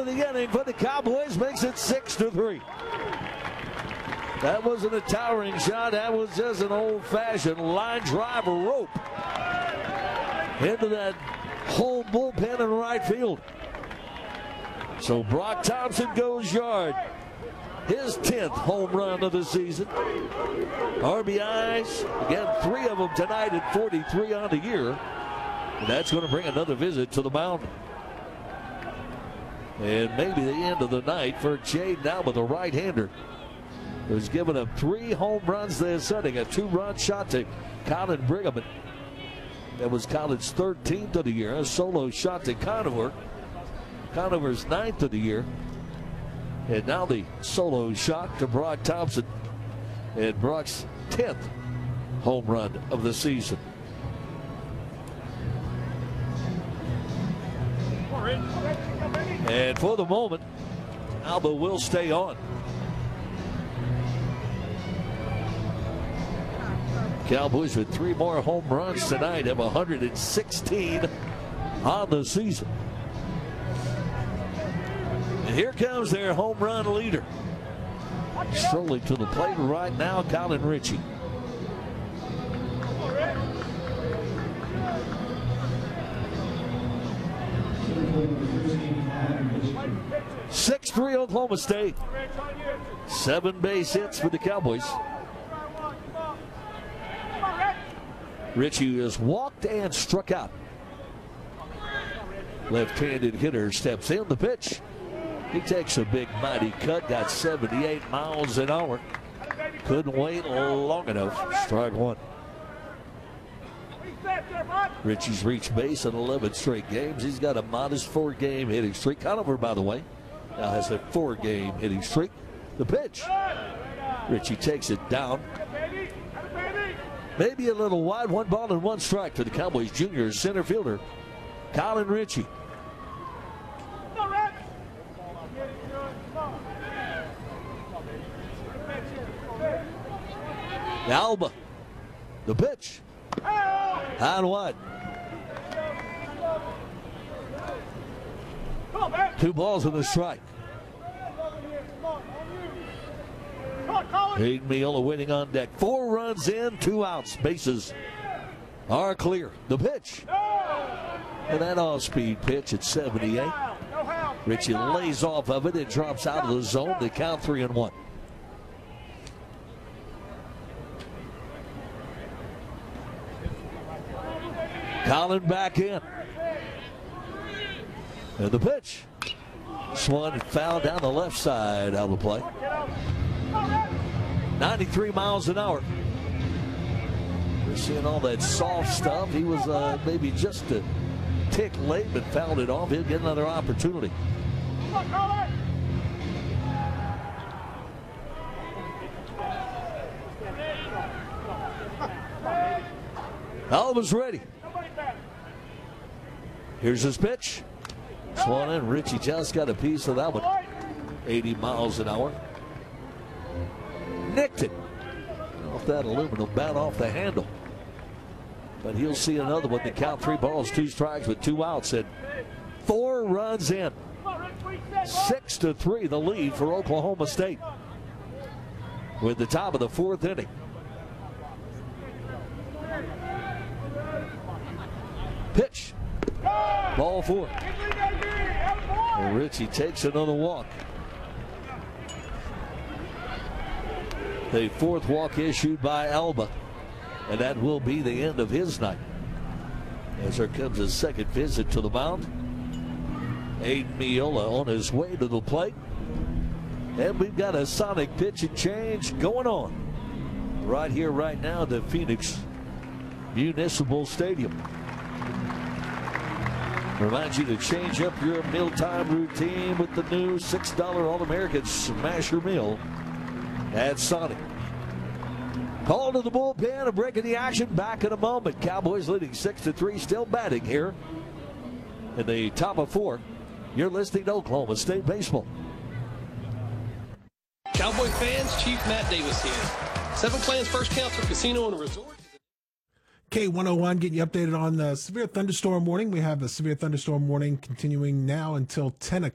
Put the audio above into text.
the inning for the Cowboys makes it 6-3. That wasn't a towering shot. That was just an old-fashioned line drive rope into that whole bullpen in right field. So Brock Thompson goes yard. His 10th home run of the season. RBIs, again, 3 of them tonight at 43 on the year. And that's going to bring another visit to the mound. And maybe the end of the night for Jaden Alba, the right-hander, who's given up 3 home runs this inning. A 2-run shot to Colin Brigham. That was Colin's 13th of the year. A solo shot to Conover. Conover's 9th of the year. And now the solo shot to Brock Thompson. And Brock's 10th home run of the season. And for the moment, Alba will stay on. Cowboys with 3 more home runs tonight have 116 on the season. And here comes their home run leader. Strolling to the plate right now, Colin Ritchie. (6-3) Oklahoma State. 7 base hits for the Cowboys. Ritchie has walked and struck out. Left-handed hitter steps in the pitch. He takes a big, mighty cut. Got 78 miles an hour. Couldn't wait long enough. Strike 1. Ritchie's reached base in 11 straight games. He's got a modest 4-game hitting streak. Conover, by the way, now has a 4-game hitting streak. The pitch. Ritchie takes it down. Maybe a little wide. 1 ball and 1 strike to the Cowboys junior center fielder, Colin Ritchie. Alba, the pitch. High and wide. 2 balls and a strike. Hayden Miola waiting on deck. 4 runs in, 2 outs. Bases are clear. The pitch. And that off-speed pitch at 78. Ritchie lays off of it. It drops out of the zone. They count 3-1. Colin back in. And the pitch. Swung foul down the left side of the play. 93 miles an hour. We're seeing all that soft stuff. He was maybe just a tick late, but fouled it off. He'll get another opportunity. Alba's ready. Here's his pitch. Swung in. Ritchie just got a piece of that one. 80 miles an hour. Nicked it off that aluminum bat off the handle. But he'll see another one. They count 3 balls, 2 strikes with 2 outs and 4 runs in. 6-3 the lead for Oklahoma State with the top of the 4th inning. Pitch. Ball 4. And Ritchie takes another walk. The 4th walk issued by Alba. And that will be the end of his night. As there comes his 2nd visit to the mound. Hayden Miola on his way to the plate. And we've got a sonic pitch and change going on right here, right now at the Phoenix Municipal Stadium. Reminds you to change up your mealtime routine with the new $6 All-American Smasher Meal at Sonic. Call to the bullpen, a break in the action. Back in a moment. Cowboys leading 6-3, still batting here in the top of 4. You're listening to Oklahoma State Baseball. Cowboy fans, Chief Matt Davis here. Seven Plans First Council Casino and Resort. K101 getting you updated on the severe thunderstorm warning. We have a severe thunderstorm warning continuing now until 10 o'clock.